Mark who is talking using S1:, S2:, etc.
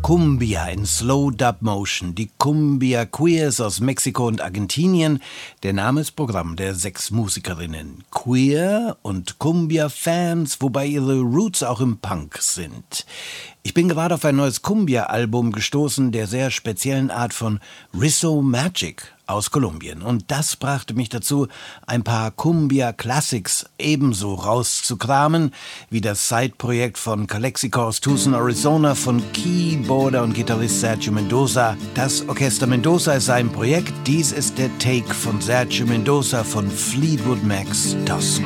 S1: Cumbia in Slow Dub Motion, die Cumbia Queers aus Mexiko und Argentinien. Der Name ist Programm der 6 Musikerinnen. Queer und Cumbia-Fans, wobei ihre Roots auch im Punk sind. Ich bin gerade auf ein neues Cumbia-Album gestoßen, der sehr speziellen Art von Rizzo Magic aus Kolumbien. Und das brachte mich dazu, ein paar Cumbia-Classics ebenso rauszukramen, wie das Side-Projekt von Calexico aus Tucson, Arizona, von Keyboarder und Gitarrist Sergio Mendoza. Das Orchester Mendoza ist sein Projekt. Dies ist der Take von Sergio Mendoza von Fleetwood Mac's Tusk.